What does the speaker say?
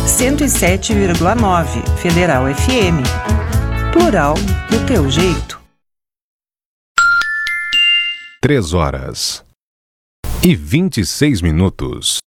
107,9 Federal FM. Plural do teu jeito. 3h26.